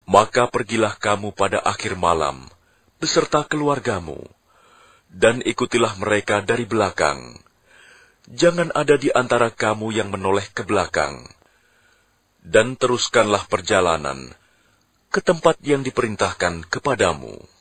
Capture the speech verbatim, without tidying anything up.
Maka pergilah kamu pada akhir malam beserta keluargamu, dan ikutilah mereka dari belakang. Jangan ada di antara kamu yang menoleh ke belakang. Dan teruskanlah perjalanan ke tempat yang diperintahkan kepadamu.